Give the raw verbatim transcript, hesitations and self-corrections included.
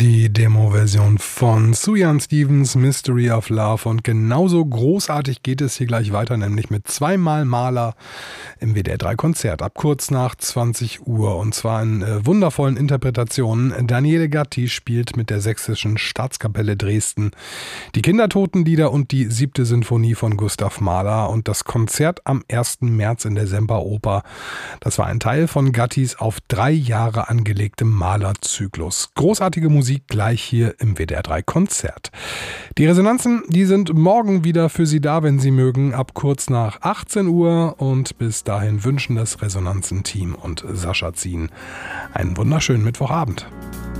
Die Demo-Version von Sufjan Stevens, Mystery of Love. Und genauso großartig geht es hier gleich weiter, nämlich mit zweimal Mahler im W D R drei Konzert ab kurz nach zwanzig Uhr. Und zwar in äh, wundervollen Interpretationen. Daniele Gatti spielt mit der Sächsischen Staatskapelle Dresden die Kindertotenlieder und die siebte Sinfonie von Gustav Mahler. Und das Konzert am ersten März in der Semperoper, das war ein Teil von Gattis auf drei Jahre angelegtem Mahler-Zyklus. Großartige Musik gleich hier im W D R drei Konzert. Die Resonanzen, die sind morgen wieder für Sie da, wenn Sie mögen, ab kurz nach achtzehn Uhr. Und bis dahin wünschen das Resonanzen-Team und Sascha Zien einen wunderschönen Mittwochabend.